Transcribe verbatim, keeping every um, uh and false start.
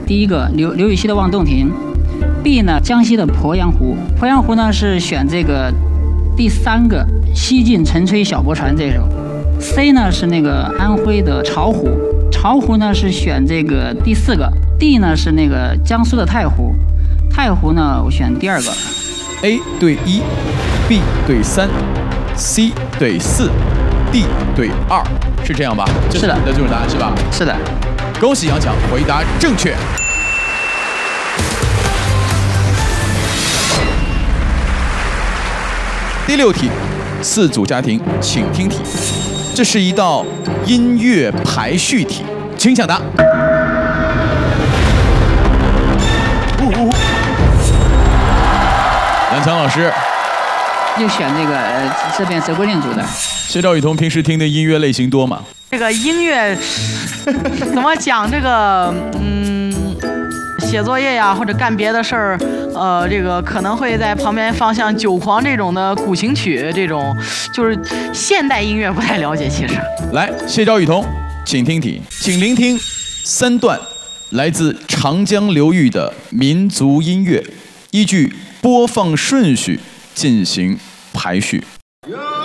第一个刘刘禹锡的《望洞庭》 ，B 呢江西的鄱阳湖，鄱阳湖呢是选这个第三个西晋陈吹小泊船这首 ，C 呢是那个安徽的巢湖，巢湖呢是选这个第四个 ，D 呢是那个江苏的太湖，太湖呢我选第二个 ，A 对一 ，B 对三 ，C 对四 ，D 对二，是这样吧？这是你的这种答案是吧？ 是的。 恭喜杨强回答正确。第六题，四组家庭，请听题。这是一道音乐排序题，请抢答。呜呜杨强老师， 又选这个呃这边泽国令组的。 谢兆雨桐平时听的音乐类型多吗？ 这个音乐怎么讲？这个嗯，写作业呀，或者干别的事儿，呃，这个可能会在旁边放像《酒狂》这种的古琴曲，这种就是现代音乐不太了解。其实， 来，谢兆雨桐，请听题，请聆听三段来自长江流域的民族音乐，依据播放顺序进行排序。